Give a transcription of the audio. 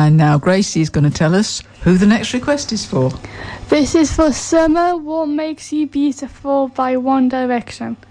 And now Gracie's going to tell us who the next request is for. This is for Summer, What Makes You Beautiful by One Direction.